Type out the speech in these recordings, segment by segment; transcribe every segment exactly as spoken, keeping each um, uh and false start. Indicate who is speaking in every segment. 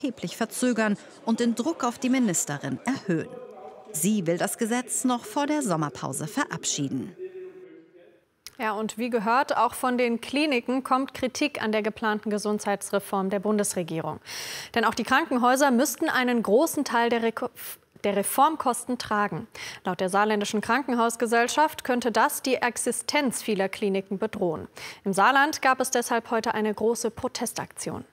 Speaker 1: erheblich verzögern und den Druck auf die Ministerin erhöhen. Sie will das Gesetz noch vor der Sommerpause verabschieden.
Speaker 2: Ja, und wie gehört, auch von den Kliniken kommt Kritik an der geplanten Gesundheitsreform der Bundesregierung. Denn auch die Krankenhäuser müssten einen großen Teil der, Re der Reformkosten tragen. Laut der Saarländischen Krankenhausgesellschaft könnte das die Existenz vieler Kliniken bedrohen. Im Saarland gab es deshalb heute eine große Protestaktion.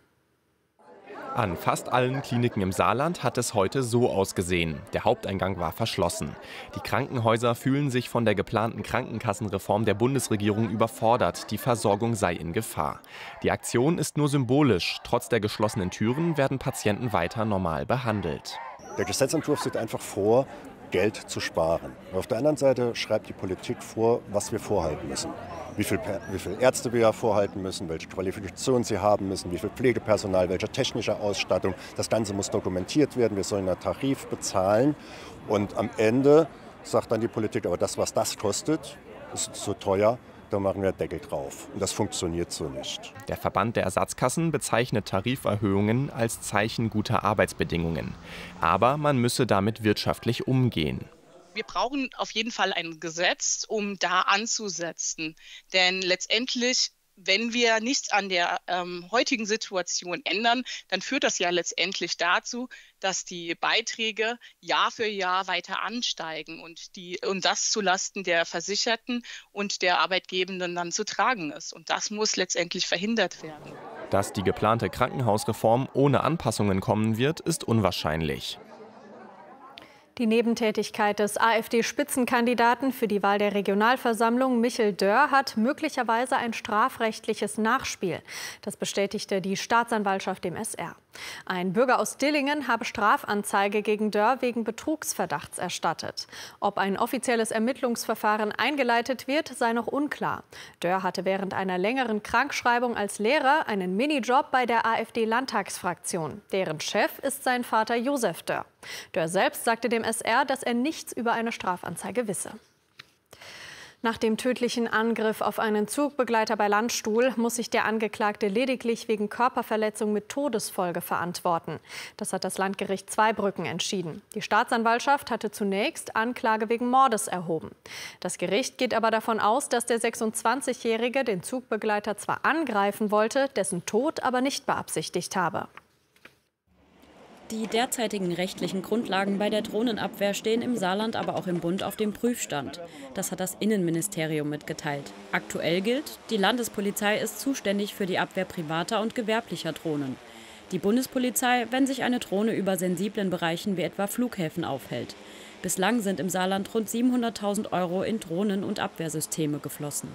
Speaker 3: An fast allen Kliniken im Saarland hat es heute so ausgesehen. Der Haupteingang war verschlossen. Die Krankenhäuser fühlen sich von der geplanten Krankenkassenreform der Bundesregierung überfordert. Die Versorgung sei in Gefahr. Die Aktion ist nur symbolisch. Trotz der geschlossenen Türen werden Patienten weiter normal behandelt.
Speaker 4: Der Gesetzentwurf sieht einfach vor, Geld zu sparen. Auf der anderen Seite schreibt die Politik vor, was wir vorhalten müssen. Wie viel, wie viel Ärzte wir vorhalten müssen, welche Qualifikation sie haben müssen, wie viel Pflegepersonal, welche technische Ausstattung. Das Ganze muss dokumentiert werden, wir sollen einen Tarif bezahlen. Und am Ende sagt dann die Politik, aber das, was das kostet, ist zu teuer. Da machen wir einen Deckel drauf. Und das funktioniert so nicht.
Speaker 3: Der Verband der Ersatzkassen bezeichnet Tariferhöhungen als Zeichen guter Arbeitsbedingungen. Aber man müsse damit wirtschaftlich umgehen.
Speaker 5: Wir brauchen auf jeden Fall ein Gesetz, um da anzusetzen. Denn letztendlich, wenn wir nichts an der ähm, heutigen Situation ändern, dann führt das ja letztendlich dazu, dass die Beiträge Jahr für Jahr weiter ansteigen und, die, und das zulasten der Versicherten und der Arbeitgebenden dann zu tragen ist. Und das muss letztendlich verhindert werden.
Speaker 3: Dass die geplante Krankenhausreform ohne Anpassungen kommen wird, ist unwahrscheinlich.
Speaker 2: Die Nebentätigkeit des AfD-Spitzenkandidaten für die Wahl der Regionalversammlung, Michel Dörr, hat möglicherweise ein strafrechtliches Nachspiel. Das bestätigte die Staatsanwaltschaft dem S R. Ein Bürger aus Dillingen habe Strafanzeige gegen Dörr wegen Betrugsverdachts erstattet. Ob ein offizielles Ermittlungsverfahren eingeleitet wird, sei noch unklar. Dörr hatte während einer längeren Krankschreibung als Lehrer einen Minijob bei der AfD-Landtagsfraktion. Deren Chef ist sein Vater Josef Dörr. Dörr selbst sagte dem S R, dass er nichts über eine Strafanzeige wisse. Nach dem tödlichen Angriff auf einen Zugbegleiter bei Landstuhl muss sich der Angeklagte lediglich wegen Körperverletzung mit Todesfolge verantworten. Das hat das Landgericht Zweibrücken entschieden. Die Staatsanwaltschaft hatte zunächst Anklage wegen Mordes erhoben. Das Gericht geht aber davon aus, dass der sechsundzwanzigjährige den Zugbegleiter zwar angreifen wollte, dessen Tod aber nicht beabsichtigt habe.
Speaker 6: Die derzeitigen rechtlichen Grundlagen bei der Drohnenabwehr stehen im Saarland, aber auch im Bund auf dem Prüfstand. Das hat das Innenministerium mitgeteilt. Aktuell gilt, die Landespolizei ist zuständig für die Abwehr privater und gewerblicher Drohnen. Die Bundespolizei, wenn sich eine Drohne über sensiblen Bereichen wie etwa Flughäfen aufhält. Bislang sind im Saarland rund siebenhunderttausend Euro in Drohnen und Abwehrsysteme geflossen.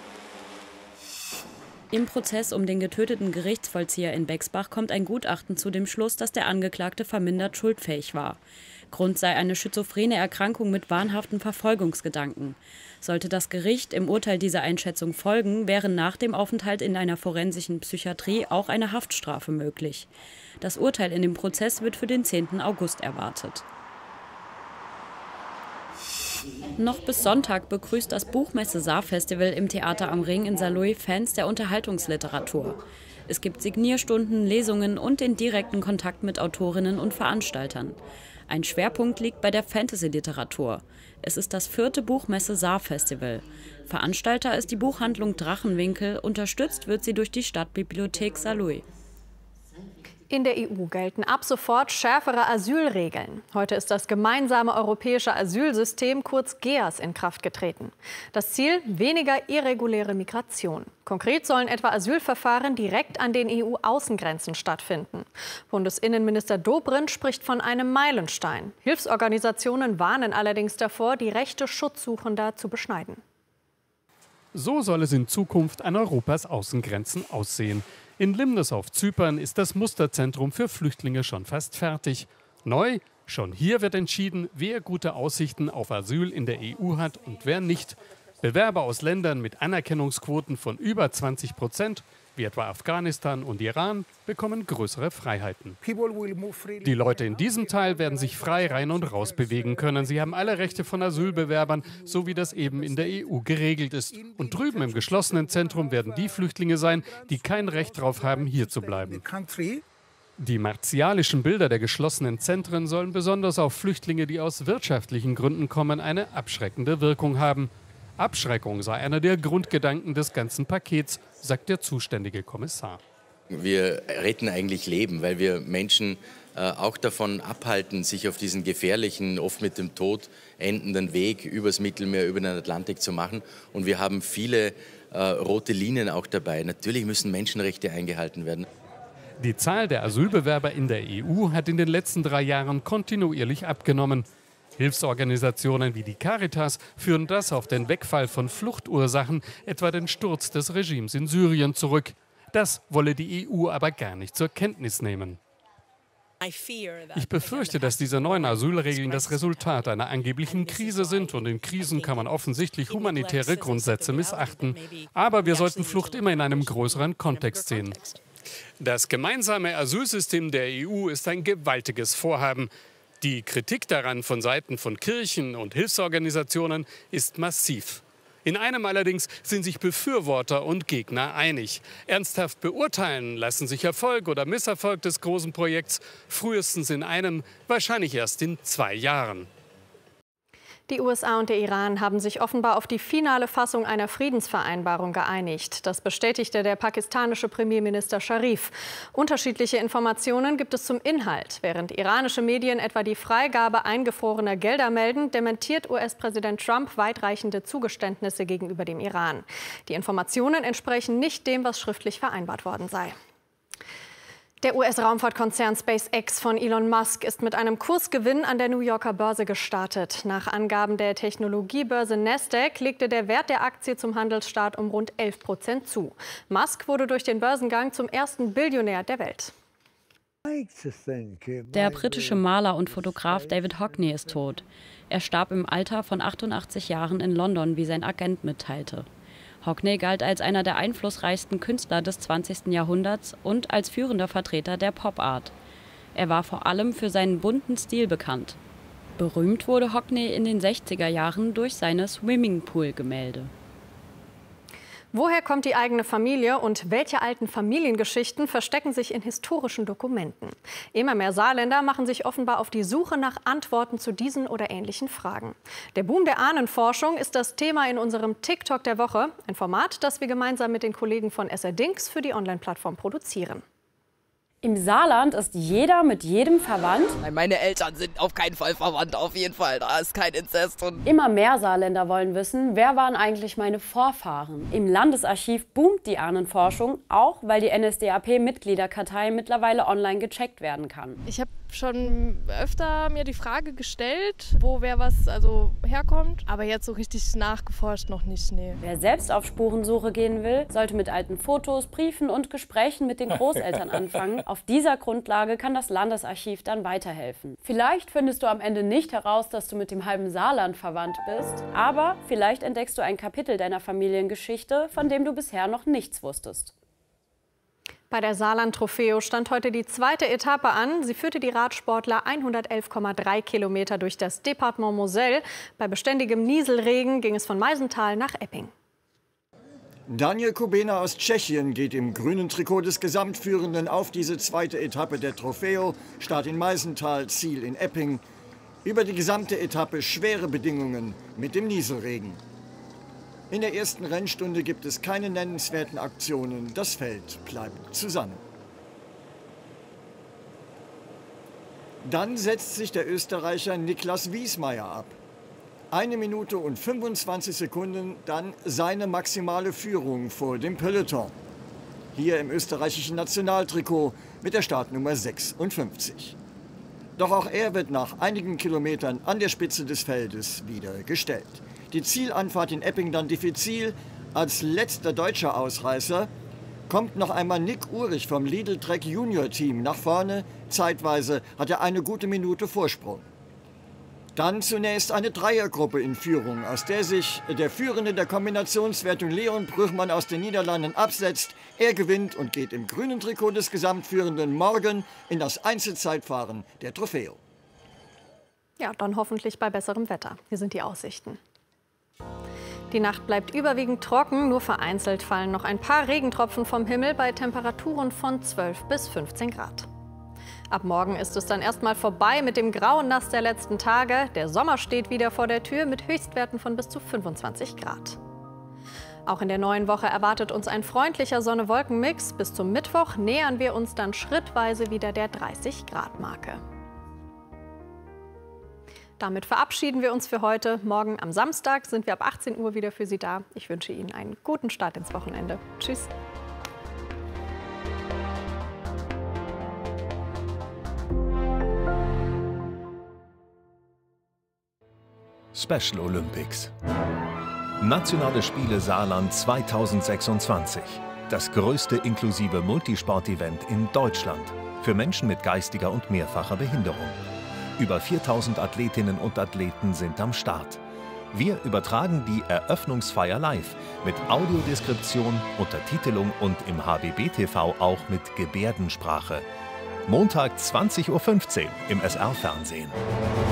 Speaker 6: Im Prozess um den getöteten Gerichtsvollzieher in Bexbach kommt ein Gutachten zu dem Schluss, dass der Angeklagte vermindert schuldfähig war. Grund sei eine schizophrene Erkrankung mit wahnhaften Verfolgungsgedanken. Sollte das Gericht im Urteil dieser Einschätzung folgen, wäre nach dem Aufenthalt in einer forensischen Psychiatrie auch eine Haftstrafe möglich. Das Urteil in dem Prozess wird für den zehnten August erwartet. Noch bis Sonntag begrüßt das Buchmesse-Saar-Festival im Theater am Ring in Saarlouis Fans der Unterhaltungsliteratur. Es gibt Signierstunden, Lesungen und den direkten Kontakt mit Autorinnen und Veranstaltern. Ein Schwerpunkt liegt bei der Fantasy-Literatur. Es ist das vierte Buchmesse-Saar-Festival. Veranstalter ist die Buchhandlung Drachenwinkel, unterstützt wird sie durch die Stadtbibliothek Saarlouis.
Speaker 2: In der E U gelten ab sofort schärfere Asylregeln. Heute ist das gemeinsame europäische Asylsystem, kurz G E A S, in Kraft getreten. Das Ziel: weniger irreguläre Migration. Konkret sollen etwa Asylverfahren direkt an den E U-Außengrenzen stattfinden. Bundesinnenminister Dobrindt spricht von einem Meilenstein. Hilfsorganisationen warnen allerdings davor, die Rechte Schutzsuchender zu beschneiden.
Speaker 7: So soll es in Zukunft an Europas Außengrenzen aussehen. In Limnos auf Zypern ist das Musterzentrum für Flüchtlinge schon fast fertig. Neu, schon hier wird entschieden, wer gute Aussichten auf Asyl in der E U hat und wer nicht. Bewerber aus Ländern mit Anerkennungsquoten von über zwanzig Prozent, wie etwa Afghanistan und Iran, bekommen größere Freiheiten. Die Leute in diesem Teil werden sich frei rein und raus bewegen können. Sie haben alle Rechte von Asylbewerbern, so wie das eben in der E U geregelt ist. Und drüben im geschlossenen Zentrum werden die Flüchtlinge sein, die kein Recht darauf haben, hier zu bleiben. Die martialischen Bilder der geschlossenen Zentren sollen besonders auf Flüchtlinge, die aus wirtschaftlichen Gründen kommen, eine abschreckende Wirkung haben. Abschreckung sei einer der Grundgedanken des ganzen Pakets, sagt der zuständige Kommissar.
Speaker 8: Wir retten eigentlich Leben, weil wir Menschen äh, auch davon abhalten, sich auf diesen gefährlichen, oft mit dem Tod endenden Weg übers Mittelmeer, über den Atlantik zu machen. Und wir haben viele äh, rote Linien auch dabei. Natürlich müssen Menschenrechte eingehalten werden.
Speaker 7: Die Zahl der Asylbewerber in der E U hat in den letzten drei Jahren kontinuierlich abgenommen. Hilfsorganisationen wie die Caritas führen das auf den Wegfall von Fluchtursachen, etwa den Sturz des Regimes in Syrien, zurück. Das wolle die E U aber gar nicht zur Kenntnis nehmen. Ich befürchte, dass diese neuen Asylregeln das Resultat einer angeblichen Krise sind. Und in Krisen kann man offensichtlich humanitäre Grundsätze missachten. Aber wir sollten Flucht immer in einem größeren Kontext sehen. Das gemeinsame Asylsystem der E U ist ein gewaltiges Vorhaben. Die Kritik daran von Seiten von Kirchen und Hilfsorganisationen ist massiv. In einem allerdings sind sich Befürworter und Gegner einig. Ernsthaft beurteilen lassen sich Erfolg oder Misserfolg des großen Projekts frühestens in einem, wahrscheinlich erst in zwei Jahren.
Speaker 2: Die U S A und der Iran haben sich offenbar auf die finale Fassung einer Friedensvereinbarung geeinigt. Das bestätigte der pakistanische Premierminister Scharif. Unterschiedliche Informationen gibt es zum Inhalt. Während iranische Medien etwa die Freigabe eingefrorener Gelder melden, dementiert U S-Präsident Trump weitreichende Zugeständnisse gegenüber dem Iran. Die Informationen entsprechen nicht dem, was schriftlich vereinbart worden sei. Der U S-Raumfahrtkonzern SpaceX von Elon Musk ist mit einem Kursgewinn an der New Yorker Börse gestartet. Nach Angaben der Technologiebörse Nasdaq legte der Wert der Aktie zum Handelsstart um rund elf Prozent zu. Musk wurde durch den Börsengang zum ersten Billionär der Welt.
Speaker 6: Der britische Maler und Fotograf David Hockney ist tot. Er starb im Alter von achtundachtzig Jahren in London, wie sein Agent mitteilte. Hockney galt als einer der einflussreichsten Künstler des zwanzigsten Jahrhunderts und als führender Vertreter der Pop-Art. Er war vor allem für seinen bunten Stil bekannt. Berühmt wurde Hockney in den sechziger Jahren durch seine Swimmingpool-Gemälde.
Speaker 2: Woher kommt die eigene Familie und welche alten Familiengeschichten verstecken sich in historischen Dokumenten? Immer mehr Saarländer machen sich offenbar auf die Suche nach Antworten zu diesen oder ähnlichen Fragen. Der Boom der Ahnenforschung ist das Thema in unserem TikTok der Woche, ein Format, das wir gemeinsam mit den Kollegen von S R Dings für die Online-Plattform produzieren.
Speaker 9: Im Saarland ist jeder mit jedem verwandt.
Speaker 10: Meine Eltern sind auf keinen Fall verwandt, auf jeden Fall. Da ist kein Inzest drin.
Speaker 9: Immer mehr Saarländer wollen wissen, wer waren eigentlich meine Vorfahren. Im Landesarchiv boomt die Ahnenforschung, auch weil die N S D A P-Mitgliederkartei mittlerweile online gecheckt werden kann.
Speaker 11: Ich habe schon öfter mir die Frage gestellt, wo wer was also herkommt, aber jetzt so richtig nachgeforscht noch nicht, nee.
Speaker 9: Wer selbst auf Spurensuche gehen will, sollte mit alten Fotos, Briefen und Gesprächen mit den Großeltern anfangen. Auf dieser Grundlage kann das Landesarchiv dann weiterhelfen. Vielleicht findest du am Ende nicht heraus, dass du mit dem halben Saarland verwandt bist, aber vielleicht entdeckst du ein Kapitel deiner Familiengeschichte, von dem du bisher noch nichts wusstest.
Speaker 2: Bei der Saarland-Trofeo stand heute die zweite Etappe an. Sie führte die Radsportler hundertelf Komma drei Kilometer durch das Departement Moselle. Bei beständigem Nieselregen ging es von Meisenthal nach Epping.
Speaker 12: Daniel Kubena aus Tschechien geht im grünen Trikot des Gesamtführenden auf diese zweite Etappe der Trofeo. Start in Meisenthal, Ziel in Epping. Über die gesamte Etappe schwere Bedingungen mit dem Nieselregen. In der ersten Rennstunde gibt es keine nennenswerten Aktionen. Das Feld bleibt zusammen. Dann setzt sich der Österreicher Niklas Wiesmeier ab. Eine Minute und fünfundzwanzig Sekunden, dann seine maximale Führung vor dem Peloton. Hier im österreichischen Nationaltrikot mit der Startnummer sechsundfünfzig. Doch auch er wird nach einigen Kilometern an der Spitze des Feldes wieder gestellt. Die Zielanfahrt in Epping dann diffizil. Als letzter deutscher Ausreißer kommt noch einmal Nick Urich vom Lidl Trek Junior Team nach vorne. Zeitweise hat er eine gute Minute Vorsprung. Dann zunächst eine Dreiergruppe in Führung, aus der sich der Führende der Kombinationswertung Leon Brüchmann aus den Niederlanden absetzt. Er gewinnt und geht im grünen Trikot des Gesamtführenden morgen in das Einzelzeitfahren der Trofeo.
Speaker 2: Ja, dann hoffentlich bei besserem Wetter. Hier sind die Aussichten. Die Nacht bleibt überwiegend trocken, nur vereinzelt fallen noch ein paar Regentropfen vom Himmel bei Temperaturen von zwölf bis fünfzehn Grad. Ab morgen ist es dann erstmal vorbei mit dem grauen Nass der letzten Tage. Der Sommer steht wieder vor der Tür mit Höchstwerten von bis zu fünfundzwanzig Grad. Auch in der neuen Woche erwartet uns ein freundlicher Sonne-Wolken-Mix. Bis zum Mittwoch nähern wir uns dann schrittweise wieder der dreißig Grad Marke. Damit verabschieden wir uns für heute. Morgen am Samstag sind wir ab achtzehn Uhr wieder für Sie da. Ich wünsche Ihnen einen guten Start ins Wochenende. Tschüss.
Speaker 13: Special Olympics. Nationale Spiele Saarland zweitausendsechsundzwanzig. Das größte inklusive Multisport-Event in Deutschland für Menschen mit geistiger und mehrfacher Behinderung. Über viertausend Athletinnen und Athleten sind am Start. Wir übertragen die Eröffnungsfeier live mit Audiodeskription, Untertitelung und im H B B T V auch mit Gebärdensprache. Montag zwanzig Uhr fünfzehn im S R-Fernsehen.